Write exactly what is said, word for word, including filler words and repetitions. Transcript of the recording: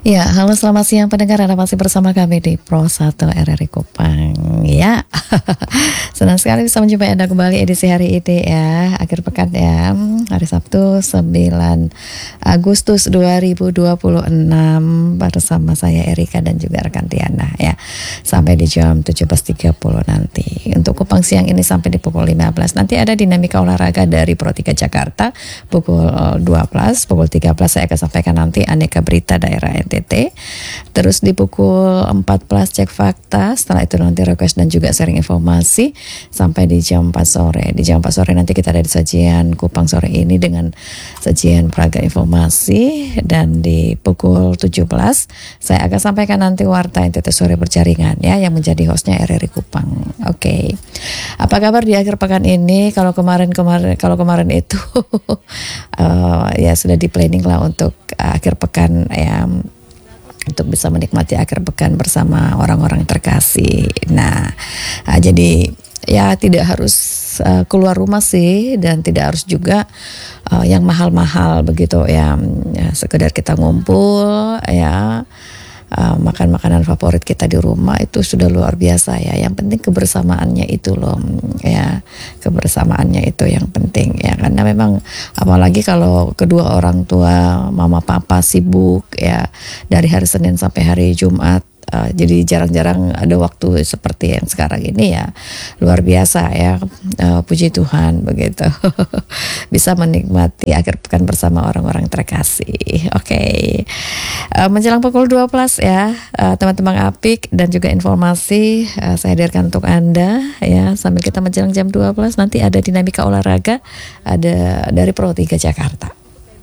Ya, halo selamat siang pendengar, Anda masih bersama kami di Pro satu R R I Kupang. Ya, senang sekali bisa menjumpai Anda kembali edisi hari ini ya, akhir pekan ya, hari Sabtu sembilan Agustus dua ribu dua puluh enam bersama saya Erika dan juga rekan Tiana ya, sampai di jam tujuh belas tiga puluh nanti. Untuk Kupang siang ini sampai di pukul lima belas, nanti ada dinamika olahraga dari Pro tiga Jakarta pukul dua belas, pukul tiga belas saya akan sampaikan nanti aneka berita daerah N T T. Terus di pukul empat belas cek fakta, setelah itu nanti request dan juga sharing informasi sampai di jam empat sore. Di jam empat sore nanti kita ada di sajian Kupang sore ini dengan sajian peraga informasi, dan di pukul tujuh belas saya akan sampaikan nanti warta N T T sore berjaringan ya, yang menjadi hostnya R R I Kupang. Oke. Okay. Apa kabar di akhir pekan ini? Kalau kemarin-kemarin kalau kemarin itu uh, ya sudah di planning lah untuk uh, akhir pekan ya, untuk bisa menikmati akhir pekan bersama orang-orang terkasih. Nah, uh, jadi ya tidak harus uh, keluar rumah sih, dan tidak harus juga uh, yang mahal-mahal begitu ya. Ya sekedar kita ngumpul ya, uh, makan makanan favorit kita di rumah itu sudah luar biasa ya. Yang penting kebersamaannya itu loh ya, kebersamaannya itu yang penting ya, karena memang apalagi kalau kedua orang tua mama papa sibuk ya dari hari Senin sampai hari Jumat. Uh, jadi jarang-jarang ada waktu seperti yang sekarang ini ya, luar biasa ya, uh, puji Tuhan begitu. Bisa menikmati akhir pekan bersama orang-orang terkasih. Oke, okay. uh, menjelang pukul dua belas ya, uh, teman-teman Apik dan juga informasi uh, saya hadirkan untuk Anda ya, sambil kita menjelang jam dua belas nanti ada dinamika olahraga ada dari Pro tiga Jakarta.